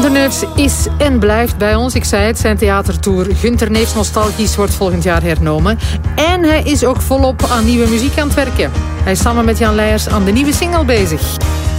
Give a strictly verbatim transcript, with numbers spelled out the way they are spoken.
Gunter Neefs is en blijft bij ons. Ik zei het, zijn theatertour Gunter Neefs Nostalgisch wordt volgend jaar hernomen. En hij is ook volop aan nieuwe muziek aan het werken. Hij is samen met Jan Leijers aan de nieuwe single bezig.